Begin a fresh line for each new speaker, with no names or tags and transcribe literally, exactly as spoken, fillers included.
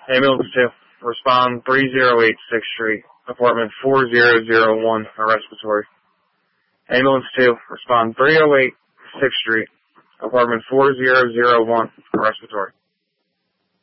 Ambulance two, respond three oh eight sixth Street, apartment four zero zero one, a respiratory. Ambulance two, respond three oh eight sixth Street, apartment four zero zero one, a respiratory.